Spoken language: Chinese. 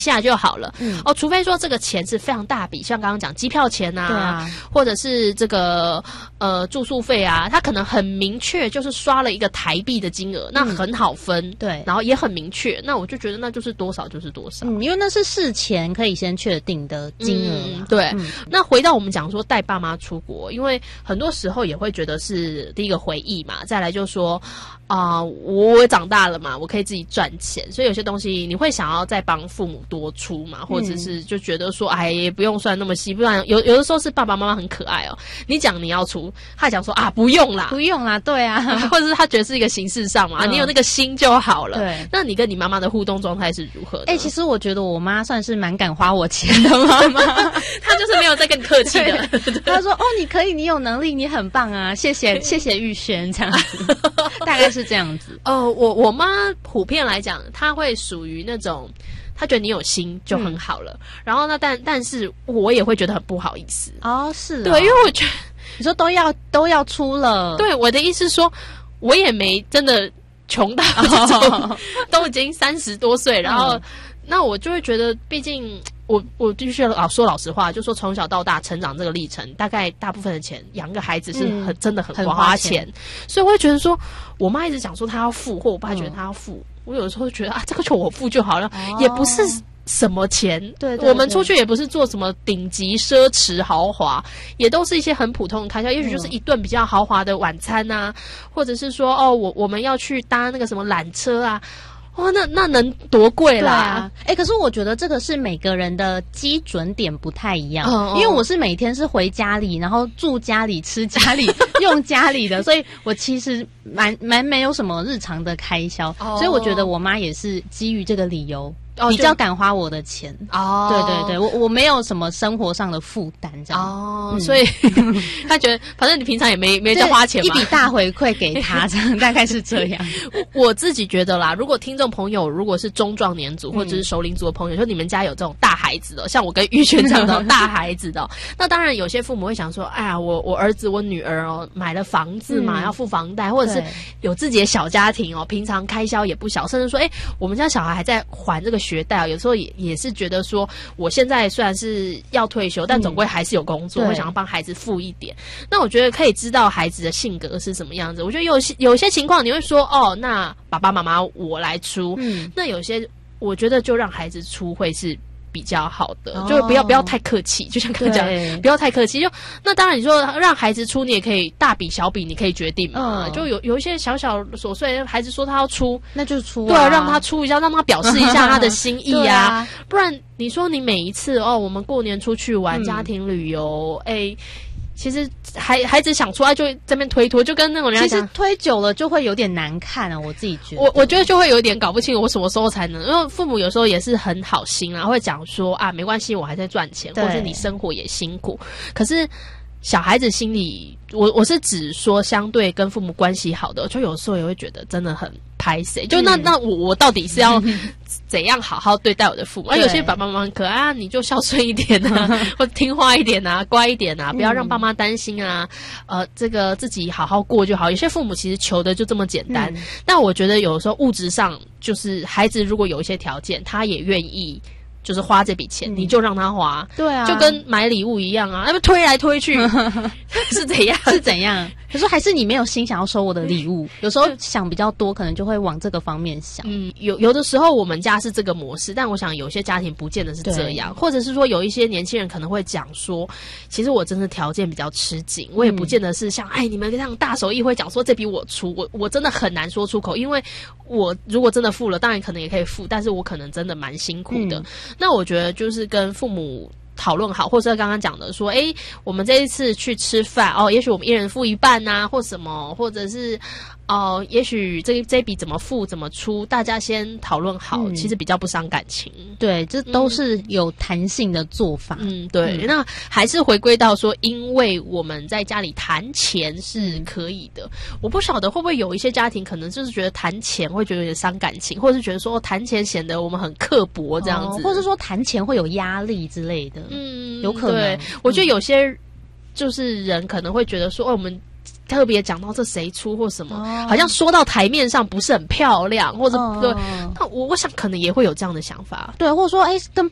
下就好了。除非说这个钱是非常大笔，像刚刚讲机票钱啊， 对啊， 或者是这个住宿费啊，他可能很明确就是刷了一个台币的金额，那很好分， 对， 然后也很明确，那我就觉得那就是多少就是多少， 因为那是事前可以先确定的金额。 对，那回到我们讲说带爸妈出国，因为很多时候也会觉得是第一个回忆嘛，再来就说我长大了嘛，我可以自己赚钱，所以有些东西你会想要再帮父母多出嘛，或者是就觉得说哎也不用算那么细，不然有的时候是爸爸妈妈很可爱哦，你讲你要出，他讲说不用啦， 对啊， 或者是他觉得是一个形式上嘛，你有那个心就好了。 对， 那你跟你妈妈的互动状态是如何的？ 其实我觉得我妈算是蛮敢花我钱的妈妈， 她就是没有在跟你客气的。 她说你可以，你有能力，你很棒啊，谢谢玉轩这样子，大概是这样子。 我妈普遍来讲，她会属于那种。他觉得你有心就很好了，然后呢，但是我也会觉得很不好意思是对，因为我觉得你说都要出了， 对，我的意思是说，我也没真的穷到这种，都已经30多岁，然后那我就会觉得，毕竟我必须说老实话，就说从小到大成长这个历程，大概大部分的钱养个孩子是真的很花钱，所以我会觉得说，我妈一直讲说她要付，或我爸觉得她要付。我有时候觉得这个就我付就好了，也不是什么钱。对，我们出去也不是做什么顶级奢侈豪华，也都是一些很普通的开销，也许就是一顿比较豪华的晚餐啊，或者是说我们要去搭那个什么缆车啊。那能多贵啦？ 可是我觉得这个是每个人的基准点不太一样，因为我是每天是回家里，然后住家里、吃家里、用家里的，所以我其实蛮没有什么日常的开销，所以我觉得我妈也是基于这个理由。比较敢花我的钱对，我没有什么生活上的负担这样所以他觉得反正你平常也没在花钱嘛， 一笔大回馈给他这样大概是这样。 我自己觉得啦，如果听众朋友如果是中壮年组或者是熟龄组的朋友，就你们家有这种大孩子的，像我跟玉轩这样的大孩子的，那当然有些父母会想说，哎呀，我儿子我女儿买了房子嘛，要付房贷，或者是有自己的小家庭平常开销也不小，甚至说我们家小孩还在还这个学贷有时候也是觉得说，我现在虽然是要退休，但总归还是有工作，会想要帮孩子付一点。那我觉得可以知道孩子的性格是什么样子。我觉得有些情况你会说，那爸爸妈妈我来出，那有些我觉得就让孩子出会是比较好的，就是不要太客气，就像刚刚讲，不要太客气。就那当然，你说让孩子出，你也可以大笔小笔，你可以决定嘛。就有一些小小琐碎，孩子说他要出， 那就出对，让他出一下，让他表示一下他的心意啊。不然你说你每一次我们过年出去玩，家庭旅游，其实孩子想出来就这边推脱，就跟那种人家讲， 其实推久了就会有点难看啊。我自己觉得， 我觉得就会有点搞不清我什么时候才能，因为父母有时候也是很好心啊，会讲说没关系，我还在赚钱，或者是你生活也辛苦。可是小孩子心里，我是指说相对跟父母关系好的，就有时候也会觉得真的很拍谁，就那我到底是要怎样好好对待我的父母？有些爸爸妈妈很可爱你就孝顺一点啊，或者听话一点啊，乖一点啊，不要让爸妈担心啊。这个自己好好过就好。有些父母其实求的就这么简单，但我觉得有时候物质上，就是孩子如果有一些条件，他也愿意。就是花这笔钱，你就让他花， 对啊， 就跟买礼物一样啊，那么推来推去是怎样？ 是怎样？可是还是你没有心想要收我的礼物，有时候想比较多，可能就会往这个方面想。 有的时候我们家是这个模式，但我想有些家庭不见得是这样，或者是说有一些年轻人可能会讲说，其实我真的条件比较吃紧，我也不见得是像你们这样大手一挥讲说这笔我出，我真的很难说出口，因为我如果真的付了，当然可能也可以付，但是我可能真的蛮辛苦的。那我觉得就是跟父母讨论好，或者刚刚讲的说，我们这一次去吃饭也许我们一人付一半啊，或什么，或者是也许这笔怎么付怎么出，大家先讨论好，其实比较不伤感情。 对，这都是有弹性的做法。 对。那还是回归到说，因为我们在家里谈钱是可以的。我不晓得会不会有一些家庭可能就是觉得谈钱会觉得有点伤感情，或者是觉得说谈钱显得我们很刻薄这样子， 或者说谈钱会有压力之类的。有可能。 对，我觉得有些就是人可能会觉得说，我们特别讲到这谁出或什么，好像说到台面上不是很漂亮，或者对，那我想可能也会有这样的想法， 对，或者说跟